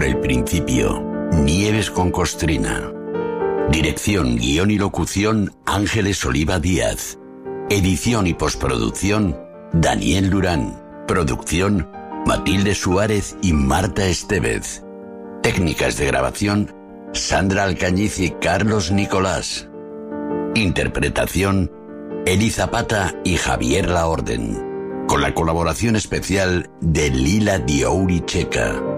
el principio. Nieves con Costrina. Dirección, guión y locución, Ángeles Oliva Díaz. Edición y postproducción, Daniel Durán. Producción, Matilde Suárez y Marta Estevez. Técnicas de grabación, Sandra Alcañiz y Carlos Nicolás. Interpretación, Eli Zapata y Javier Laorden. Con la colaboración especial de Lila Diouri Checa.